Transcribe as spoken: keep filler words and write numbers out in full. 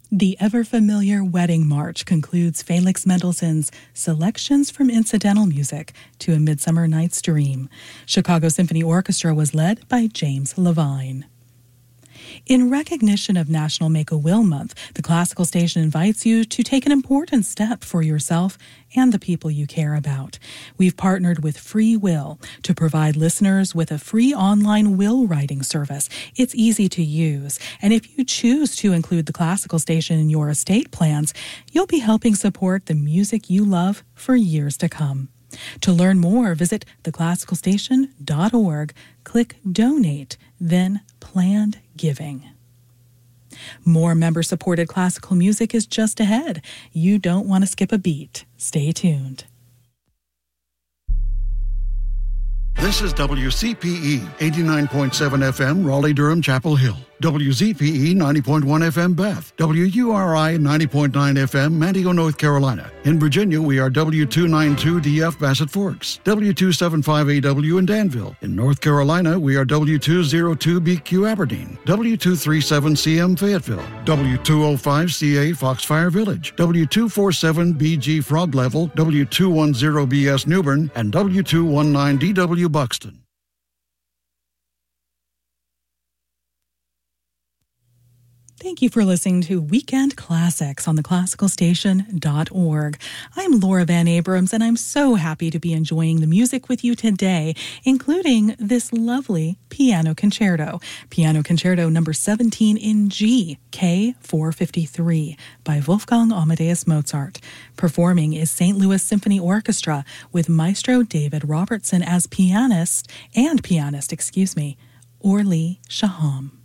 The ever-familiar Wedding March concludes Felix Mendelssohn's Selections from Incidental Music to A Midsummer Night's Dream. Chicago Symphony Orchestra was led by James Levine. In recognition of National Make-A-Will Month, the Classical Station invites you to take an important step for yourself and the people you care about. We've partnered with Free Will to provide listeners with a free online will writing service. It's easy to use, and if you choose to include the Classical Station in your estate plans, you'll be helping support the music you love for years to come. To learn more, visit the classical station dot org, click Donate, then Planned Giving. More member-supported classical music is just ahead. You don't want to skip a beat. Stay tuned. This is W C P E, eighty-nine point seven F M, Raleigh-Durham, Chapel Hill. W Z P E, ninety point one F M, Bath. W U R I, ninety point nine F M, Manteo, North Carolina. In Virginia, we are W two ninety-two D F, Bassett Forks. W two seventy-five A W in Danville. In North Carolina, we are W two oh two B Q, Aberdeen. W two thirty-seven C M, Fayetteville. W two oh five C A, Foxfire Village. W two forty-seven B G, Frog Level. W two ten B S, Newbern. And W two nineteen D W, Buxton. Thank you for listening to Weekend Classics on the classical station dot org. I'm Laura Van Abrams, and I'm so happy to be enjoying the music with you today, including this lovely piano concerto, Piano Concerto number seventeen in G, K four fifty-three, by Wolfgang Amadeus Mozart. Performing is Saint Louis Symphony Orchestra with Maestro David Robertson as pianist and pianist, excuse me, Orly Shaham.